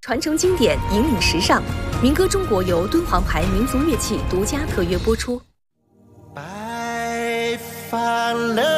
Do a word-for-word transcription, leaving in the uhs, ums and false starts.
传承经典，引领时尚。民歌中国由敦煌牌民族乐器独家特约播出。 白发了